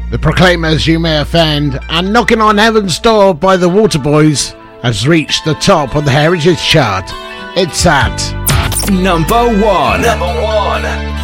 The Proclaimers, you may offend, and Knocking on Heaven's Door by the Waterboys has reached the top of the Heritage Chart. It's at number one.